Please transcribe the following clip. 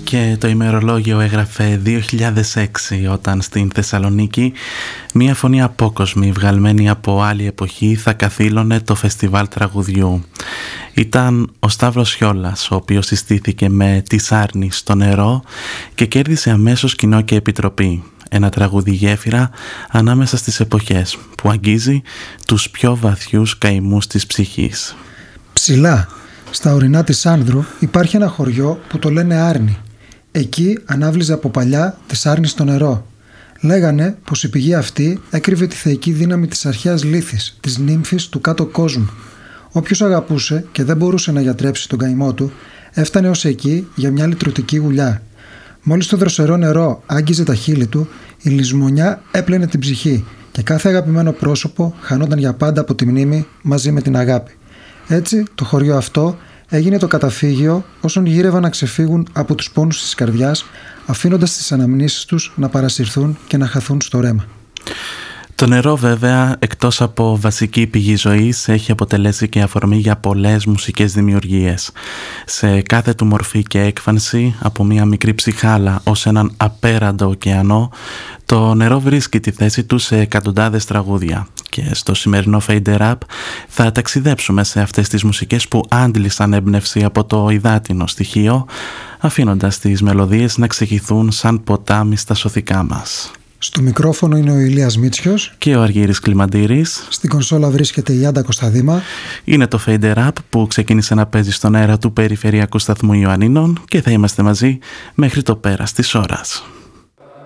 Και το ημερολόγιο έγραφε 2006 όταν στην Θεσσαλονίκη μια φωνή απόκοσμη βγαλμένη από άλλη εποχή θα καθήλωνε το φεστιβάλ τραγουδιού. Ήταν ο Σταύρος Χιόλας, ο οποίος συστήθηκε με «Της Άρνης» στο νερό και κέρδισε αμέσως κοινό και επιτροπή. Ένα τραγούδι γέφυρα ανάμεσα στις εποχές που αγγίζει τους πιο βαθιούς καημούς της ψυχής. Ψηλά, στα ορεινά της Άνδρου υπάρχει ένα χωριό που το λένε Άρνη. Εκεί ανάβλιζε από παλιά της Άρνης στο νερό. Λέγανε πως η πηγή αυτή έκρυβε τη θεϊκή δύναμη της αρχαίας λύθης, της νύμφης του κάτω κόσμου. Όποιος αγαπούσε και δεν μπορούσε να γιατρέψει τον καημό του, έφτανε ως εκεί για μια λυτρωτική γουλιά. Μόλις το δροσερό νερό άγγιζε τα χείλη του, η λησμονιά έπλαινε την ψυχή και κάθε αγαπημένο πρόσωπο χανόταν για πάντα από τη μνήμη μαζί με την αγάπη. Έτσι, το χωριό αυτό έγινε το καταφύγιο όσων γύρευαν να ξεφύγουν από τους πόνους της καρδιάς, αφήνοντας τις αναμνήσεις τους να παρασυρθούν και να χαθούν στο ρέμα. Το νερό βέβαια, εκτός από βασική πηγή ζωής, έχει αποτελέσει και αφορμή για πολλές μουσικές δημιουργίες. Σε κάθε του μορφή και έκφανση, από μια μικρή ψυχάλα ως έναν απέραντο ωκεανό, το νερό βρίσκει τη θέση του σε εκατοντάδες τραγούδια. Και στο σημερινό Fade Rap θα ταξιδέψουμε σε αυτές τις μουσικές που άντλησαν έμπνευση από το υδάτινο στοιχείο, αφήνοντας τις μελωδίες να ξεχυθούν σαν ποτάμι στα σωθικά μας. Στο μικρόφωνο είναι ο Ηλίας Μίτσιος και ο Αργύρης Κλιμαντήρης. Στην κονσόλα βρίσκεται η Άντα Κωνσταντίμα. Είναι το Fade Rap που ξεκίνησε να παίζει στον αέρα του περιφερειακού σταθμού Ιωαννίνων και θα είμαστε μαζί μέχρι το πέρας της ώρας.